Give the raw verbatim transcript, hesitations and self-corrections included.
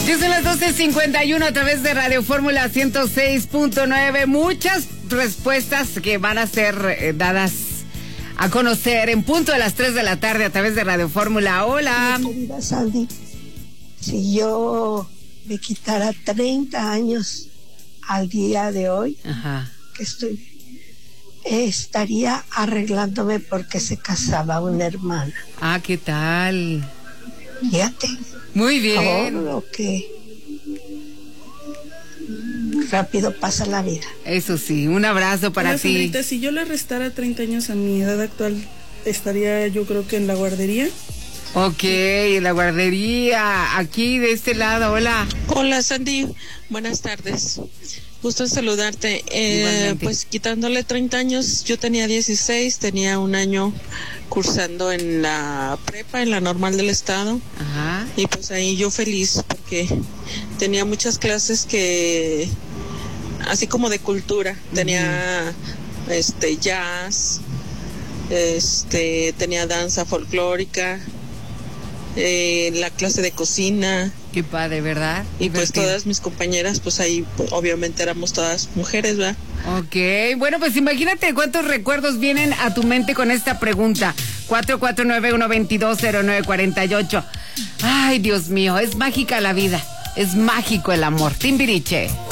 Ya son las doce cincuenta y uno a través de Radio Fórmula ciento seis punto nueve. Muchas respuestas que van a ser eh, dadas a conocer en punto de las tres de la tarde a través de Radio Fórmula. Hola. Mi querida Sandy, si yo me quitara treinta años al día de hoy, Ajá. que estoy, estaría arreglándome porque se casaba una hermana. Ah, ¿qué tal? Fíjate. Muy bien. Todo lo que rápido pasa la vida. Eso sí, un abrazo para Hola, ti. Sandrita, si yo le restara treinta años a mi edad actual, estaría yo creo que en la guardería. Ok, en la guardería, aquí de este lado, hola. Hola Sandy, buenas tardes. Gusto en saludarte. Eh, pues quitándole treinta años, yo tenía dieciséis, tenía un año cursando en la prepa, en la normal del estado. Ajá. Y pues ahí yo feliz porque tenía muchas clases que, así como de cultura, tenía uh-huh. este jazz, este tenía danza folclórica, eh, la clase de cocina. Qué padre, ¿verdad? Y pues todas mis compañeras, pues ahí pues, obviamente éramos todas mujeres, ¿verdad? Ok, bueno, pues imagínate cuántos recuerdos vienen a tu mente con esta pregunta. cuatro cuatro nueve, uno dos dos, cero nueve cuatro ocho. Ay, Dios mío, es mágica la vida, es mágico el amor. Timbiriche.